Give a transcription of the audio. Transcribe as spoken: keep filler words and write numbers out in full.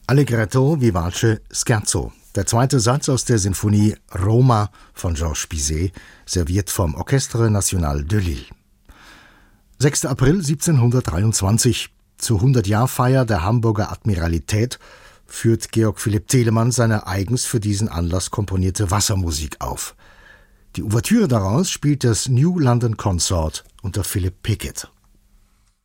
Allegretto vivace scherzo. Der zweite Satz aus der Sinfonie Roma von Georges Bizet, serviert vom Orchestre National de Lille. sechster April siebzehnhundertdreiundzwanzig. Zur hundert-Jahr-Feier der Hamburger Admiralität führt Georg Philipp Telemann seine eigens für diesen Anlass komponierte Wassermusik auf. Die Ouvertüre daraus spielt das New London Consort unter Philip Pickett.